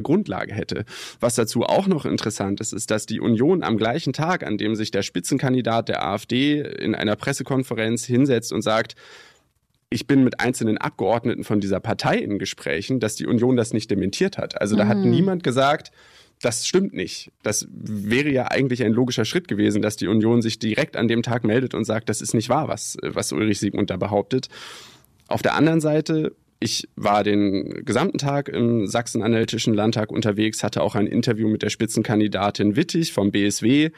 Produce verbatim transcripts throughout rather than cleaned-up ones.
Grundlage hätte. Was dazu auch noch interessant ist, ist, dass die Union am gleichen Tag, an dem sich der Spitzenkandidat der AfD in einer Pressekonferenz hinsetzt und sagt, ich bin mit einzelnen Abgeordneten von dieser Partei in Gesprächen, dass die Union das nicht dementiert hat. Also da mhm. hat niemand gesagt, das stimmt nicht. Das wäre ja eigentlich ein logischer Schritt gewesen, dass die Union sich direkt an dem Tag meldet und sagt, das ist nicht wahr, was, was Ulrich Siegmund da behauptet. Auf der anderen Seite, ich war den gesamten Tag im Sachsen-Anhaltischen Landtag unterwegs, hatte auch ein Interview mit der Spitzenkandidatin Wittig vom B S W,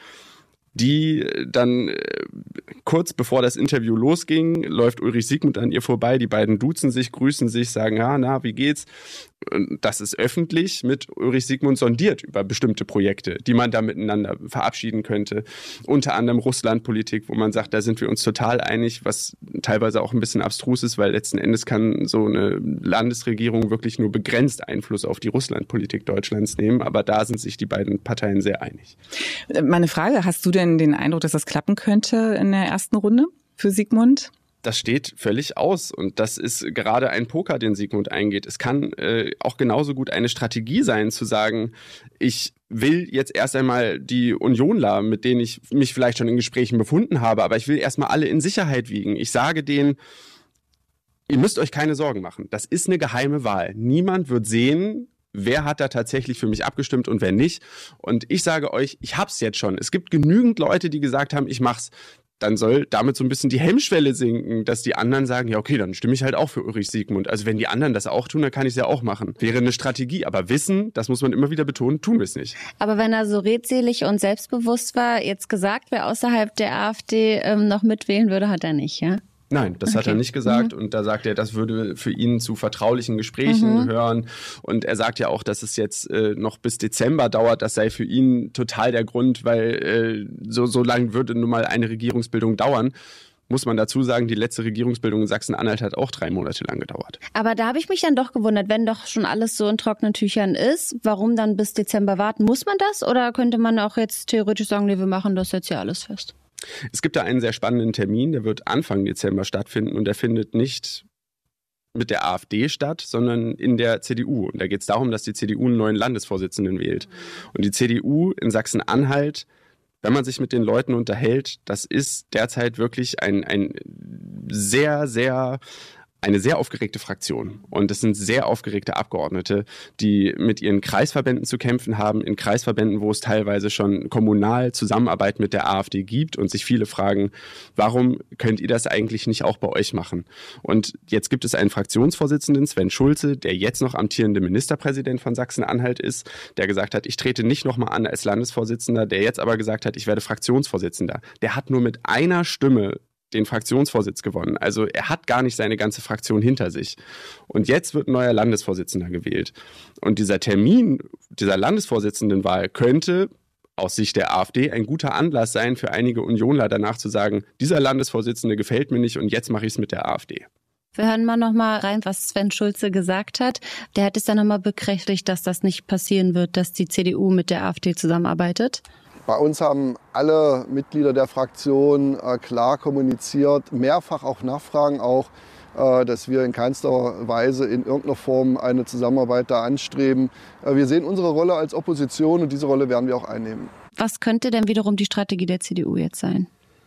die dann äh, kurz bevor das Interview losging, läuft Ulrich Siegmund an ihr vorbei, die beiden duzen sich, grüßen sich, sagen, ja, na, wie geht's? Und das ist öffentlich mit Ulrich Siegmund sondiert über bestimmte Projekte, die man da miteinander verabschieden könnte. Unter anderem Russlandpolitik, wo man sagt, da sind wir uns total einig, was teilweise auch ein bisschen abstrus ist, weil letzten Endes kann so eine Landesregierung wirklich nur begrenzt Einfluss auf die Russlandpolitik Deutschlands nehmen. Aber da sind sich die beiden Parteien sehr einig. Meine Frage, hast du denn den Eindruck, dass das klappen könnte in der ersten Runde für Siegmund? Das steht völlig aus und das ist gerade ein Poker, den Siegmund eingeht. Es kann äh, auch genauso gut eine Strategie sein, zu sagen, ich will jetzt erst einmal die Unionler, mit denen ich mich vielleicht schon in Gesprächen befunden habe, aber ich will erstmal alle in Sicherheit wiegen. Ich sage denen, ihr müsst euch keine Sorgen machen. Das ist eine geheime Wahl. Niemand wird sehen, wer hat da tatsächlich für mich abgestimmt und wer nicht. Und ich sage euch, ich hab's jetzt schon. Es gibt genügend Leute, die gesagt haben, ich mach's. Dann soll damit so ein bisschen die Hemmschwelle sinken, dass die anderen sagen, ja okay, dann stimme ich halt auch für Ulrich Siegmund. Also wenn die anderen das auch tun, dann kann ich es ja auch machen. Wäre eine Strategie, aber wissen, das muss man immer wieder betonen, tun wir es nicht. Aber wenn er so redselig und selbstbewusst war, jetzt gesagt, wer außerhalb der AfD ähm, noch mitwählen würde, hat er nicht, ja? Nein, das okay. hat er nicht gesagt. Mhm. Und da sagt er, das würde für ihn zu vertraulichen Gesprächen mhm. hören. Und er sagt ja auch, dass es jetzt äh, noch bis Dezember dauert. Das sei für ihn total der Grund, weil äh, so, so lange würde nun mal eine Regierungsbildung dauern. Muss man dazu sagen, die letzte Regierungsbildung in Sachsen-Anhalt hat auch drei Monate lang gedauert. Aber da habe ich mich dann doch gewundert, wenn doch schon alles so in trockenen Tüchern ist, warum dann bis Dezember warten? Muss man das oder könnte man auch jetzt theoretisch sagen, nee, wir machen das jetzt ja alles fest? Es gibt da einen sehr spannenden Termin, der wird Anfang Dezember stattfinden und der findet nicht mit der AfD statt, sondern in der C D U. Und da geht es darum, dass die C D U einen neuen Landesvorsitzenden wählt. Und die C D U in Sachsen-Anhalt, wenn man sich mit den Leuten unterhält, das ist derzeit wirklich ein, ein sehr, sehr... eine sehr aufgeregte Fraktion. Und es sind sehr aufgeregte Abgeordnete, die mit ihren Kreisverbänden zu kämpfen haben, in Kreisverbänden, wo es teilweise schon kommunal Zusammenarbeit mit der AfD gibt und sich viele fragen, warum könnt ihr das eigentlich nicht auch bei euch machen? Und jetzt gibt es einen Fraktionsvorsitzenden, Sven Schulze, der jetzt noch amtierende Ministerpräsident von Sachsen-Anhalt ist, der gesagt hat, ich trete nicht nochmal an als Landesvorsitzender, der jetzt aber gesagt hat, ich werde Fraktionsvorsitzender. Der hat nur mit einer Stimme den Fraktionsvorsitz gewonnen. Also er hat gar nicht seine ganze Fraktion hinter sich. Und jetzt wird ein neuer Landesvorsitzender gewählt. Und dieser Termin dieser Landesvorsitzendenwahl könnte aus Sicht der AfD ein guter Anlass sein für einige Unionler danach zu sagen, dieser Landesvorsitzende gefällt mir nicht und jetzt mache ich es mit der AfD. Wir hören mal noch mal rein, was Sven Schulze gesagt hat. Der hat es dann noch mal bekräftigt, dass das nicht passieren wird, dass die C D U mit der AfD zusammenarbeitet. Bei uns haben alle Mitglieder der Fraktion äh, klar kommuniziert, mehrfach auch Nachfragen auch, äh, dass wir in keinster Weise in irgendeiner Form eine Zusammenarbeit da anstreben. Äh, wir sehen unsere Rolle als Opposition und diese Rolle werden wir auch einnehmen. Was könnte denn wiederum die Strategie der C D U jetzt sein?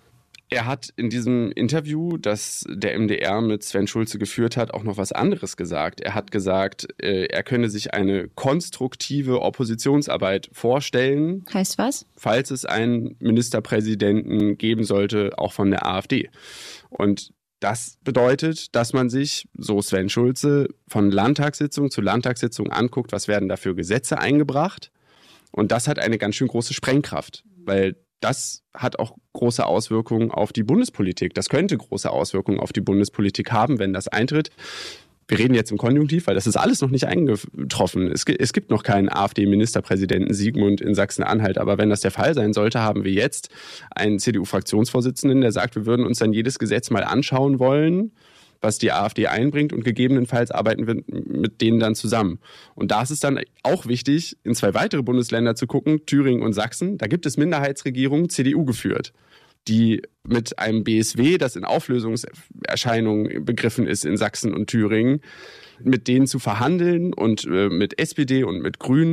Er hat in diesem Interview, das der M D R mit Sven Schulze geführt hat, auch noch was anderes gesagt. Er hat gesagt, er könne sich eine konstruktive Oppositionsarbeit vorstellen. Heißt was? Falls es einen Ministerpräsidenten geben sollte, auch von der AfD. Und das bedeutet, dass man sich, so Sven Schulze, von Landtagssitzung zu Landtagssitzung anguckt, was werden da für Gesetze eingebracht. Und das hat eine ganz schön große Sprengkraft, weil das hat auch große Auswirkungen auf die Bundespolitik. Das könnte große Auswirkungen auf die Bundespolitik haben, wenn das eintritt. Wir reden jetzt im Konjunktiv, weil das ist alles noch nicht eingetroffen. Es gibt, es gibt noch keinen AfD-Ministerpräsidenten Siegmund in Sachsen-Anhalt. Aber wenn das der Fall sein sollte, haben wir jetzt einen C D U-Fraktionsvorsitzenden, der sagt, wir würden uns dann jedes Gesetz mal anschauen wollen, was die AfD einbringt und gegebenenfalls arbeiten wir mit denen dann zusammen. Und da ist es dann auch wichtig, in zwei weitere Bundesländer zu gucken, Thüringen und Sachsen. Da gibt es Minderheitsregierungen, C D U geführt, die mit einem B S W, das in Auflösungserscheinungen begriffen ist in Sachsen und Thüringen, mit denen zu verhandeln und äh, mit S P D und mit Grünen